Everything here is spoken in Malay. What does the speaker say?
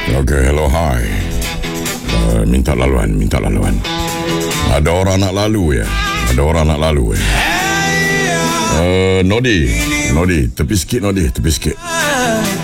Okay, hello, hi. Minta laluan. Ada orang nak lalu ya? Nodi, tepi sikit.